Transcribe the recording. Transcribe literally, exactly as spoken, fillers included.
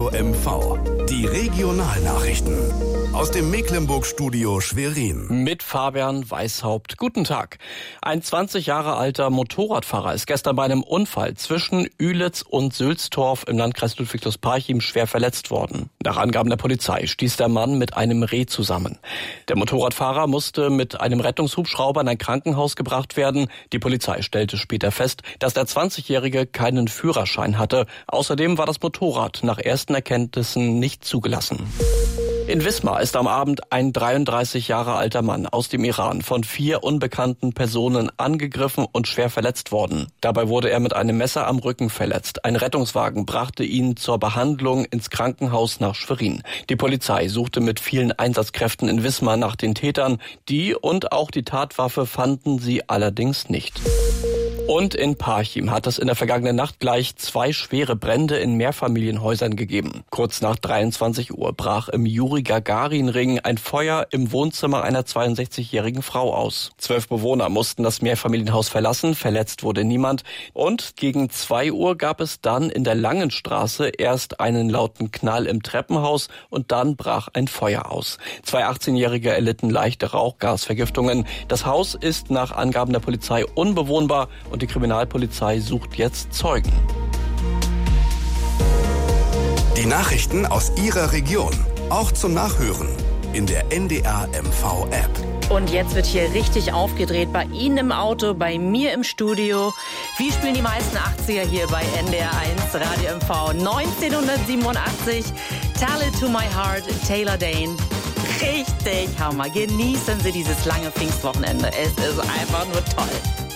Radio M V. Die Regionalnachrichten aus dem Mecklenburg-Studio Schwerin. Mit Fabian Weishaupt. Guten Tag. Ein zwanzig Jahre alter Motorradfahrer ist gestern bei einem Unfall zwischen Ühlitz und Sülstorf im Landkreis Ludwigslust-Parchim schwer verletzt worden. Nach Angaben der Polizei stieß der Mann mit einem Reh zusammen. Der Motorradfahrer musste mit einem Rettungshubschrauber in ein Krankenhaus gebracht werden. Die Polizei stellte später fest, dass der zwanzigjährige keinen Führerschein hatte. Außerdem war das Motorrad nach ersten Erkenntnissen nicht zugelassen. In Wismar ist am Abend ein dreiunddreißig Jahre alter Mann aus dem Iran von vier unbekannten Personen angegriffen und schwer verletzt worden. Dabei wurde er mit einem Messer am Rücken verletzt. Ein Rettungswagen brachte ihn zur Behandlung ins Krankenhaus nach Schwerin. Die Polizei suchte mit vielen Einsatzkräften in Wismar nach den Tätern. Die und auch die Tatwaffe fanden sie allerdings nicht. Und in Parchim hat es in der vergangenen Nacht gleich zwei schwere Brände in Mehrfamilienhäusern gegeben. Kurz nach dreiundzwanzig Uhr brach im Juri-Gagarin-Ring ein Feuer im Wohnzimmer einer zweiundsechzigjährigen Frau aus. Zwölf Bewohner mussten das Mehrfamilienhaus verlassen, verletzt wurde niemand. Und gegen zwei Uhr gab es dann in der Langenstraße erst einen lauten Knall im Treppenhaus und dann brach ein Feuer aus. Zwei achtzehnjährige erlitten leichte Rauchgasvergiftungen. Das Haus ist nach Angaben der Polizei unbewohnbar und die Kriminalpolizei sucht jetzt Zeugen. Die Nachrichten aus Ihrer Region, auch zum Nachhören in der N D R M V App. Und jetzt wird hier richtig aufgedreht, bei Ihnen im Auto, bei mir im Studio. Wir spielen die meisten achtziger hier bei N D R eins Radio M V. neunzehnhundertsiebenundachtzig, Tell It To My Heart, Taylor Dayne. Richtig Hammer. Genießen Sie dieses lange Pfingstwochenende. Es ist einfach nur toll.